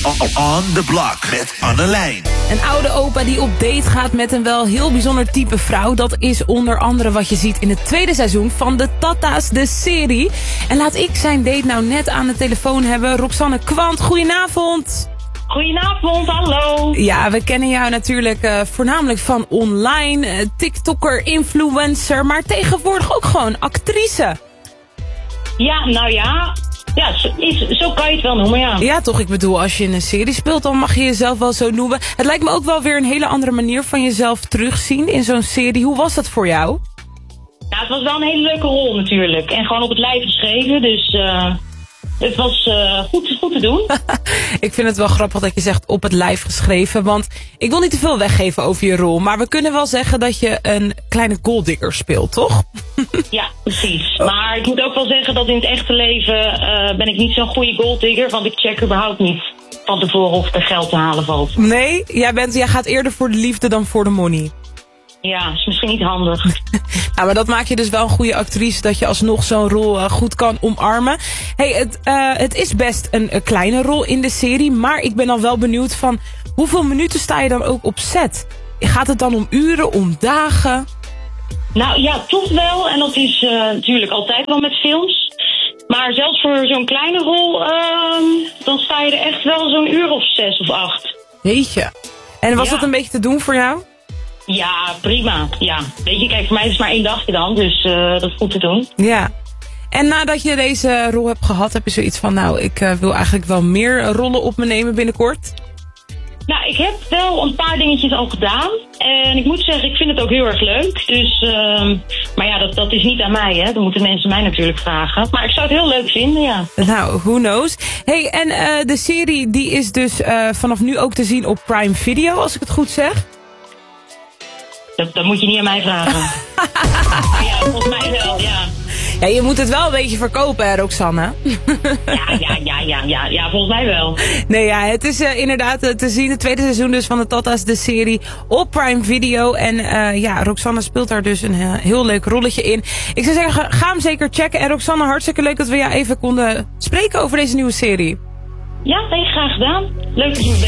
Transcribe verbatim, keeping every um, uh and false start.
On the Block met Annelijn. Een oude opa die op date gaat met een wel heel bijzonder type vrouw. Dat is onder andere wat je ziet in het tweede seizoen van de Tata's, de serie. En laat ik zijn date nou net aan de telefoon hebben. Roxanne Kwant, goedenavond. Goedenavond, hallo. Ja, we kennen jou natuurlijk uh, voornamelijk van online. Uh, TikToker, influencer, maar tegenwoordig ook gewoon actrice. Ja, nou ja... Ja, zo, is, zo kan je het wel noemen, ja. Ja, toch? Ik bedoel, als je in een serie speelt, dan mag je jezelf wel zo noemen. Het lijkt me ook wel weer een hele andere manier van jezelf terugzien in zo'n serie. Hoe was dat voor jou? Ja, het was wel een hele leuke rol natuurlijk. En gewoon op het lijf geschreven, dus uh, het was uh, goed, goed te doen. Ik vind het wel grappig dat je zegt op het lijf geschreven, want ik wil niet te veel weggeven over je rol. Maar we kunnen wel zeggen dat je een kleine golddigger speelt, toch? Ja, precies. Maar ik moet ook wel zeggen dat in het echte leven uh, ben ik niet zo'n goede golddigger, want ik check überhaupt niet van tevoren of er geld te halen valt. Nee, jij, bent, jij gaat eerder voor de liefde dan voor de money. Ja, is misschien niet handig. Nou, maar dat maakt je dus wel een goede actrice, dat je alsnog zo'n rol uh, goed kan omarmen. Hey, het, uh, het is best een, een kleine rol in de serie, maar ik ben dan wel benieuwd van hoeveel minuten sta je dan ook op set? Gaat het dan om uren, om dagen? Nou ja, toch wel. En dat is uh, natuurlijk altijd wel met films. Maar zelfs voor zo'n kleine rol, uh, dan sta je er echt wel zo'n uur of zes of acht. Jeetje. En was ja. dat een beetje te doen voor jou? Ja, prima. Ja. Weet je, kijk, voor mij is het maar één dagje dan, dus uh, dat is goed te doen. Ja. En nadat je deze rol hebt gehad, heb je zoiets van, nou, ik uh, wil eigenlijk wel meer rollen op me nemen binnenkort? Nou, ik heb wel een paar dingetjes al gedaan. En ik moet zeggen, ik vind het ook heel erg leuk. Dus, uh, maar ja, dat, dat is niet aan mij, hè. Dan moeten mensen mij natuurlijk vragen. Maar ik zou het heel leuk vinden, ja. Nou, who knows. Hey, en uh, de serie die is dus uh, vanaf nu ook te zien op Prime Video, als ik het goed zeg? Dat, dat moet je niet aan mij vragen. Ja, volgens mij wel, ja. Ja, je moet het wel een beetje verkopen, hè, Roxanne? Ja, ja, ja, ja, ja, ja, volgens mij wel. Nee, ja, het is uh, inderdaad uh, te zien, het tweede seizoen dus van de Tata's, de serie op Prime Video. En uh, ja, Roxanne speelt daar dus een uh, heel leuk rolletje in. Ik zou zeggen, ga hem zeker checken. En Roxanne, hartstikke leuk dat we jou even konden spreken over deze nieuwe serie. Ja, heel graag gedaan. Leuk dat je me